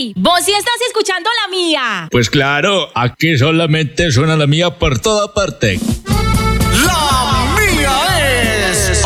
Ay, vos sí estás escuchando la mía. Pues claro, aquí solamente suena la mía por toda parte.